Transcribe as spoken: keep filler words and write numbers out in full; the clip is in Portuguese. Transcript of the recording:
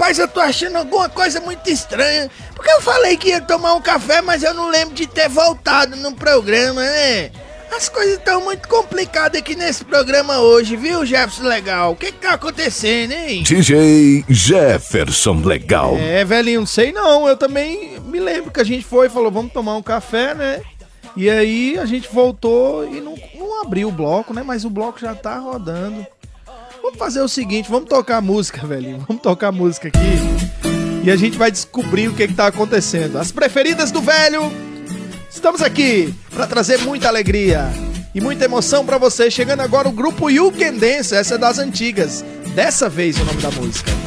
Rapaz, eu tô achando alguma coisa muito estranha. Porque eu falei que ia tomar um café, mas eu não lembro de ter voltado no programa, né? As coisas estão muito complicadas aqui nesse programa hoje, viu, Jefferson Legal? O que que tá acontecendo, hein? D J Jefferson Legal. É, velhinho, não sei não. Eu também me lembro que a gente foi e falou, vamos tomar um café, né? E aí a gente voltou e não, não abriu o bloco, né? Mas o bloco já tá rodando. Vamos fazer o seguinte, vamos tocar música, velhinho. Vamos tocar música aqui e a gente vai descobrir o que que tá acontecendo. As preferidas do velho. Estamos aqui para trazer muita alegria e muita emoção para você. Chegando agora o grupo You Can Dance. Essa é das antigas. Dessa vez o nome da música.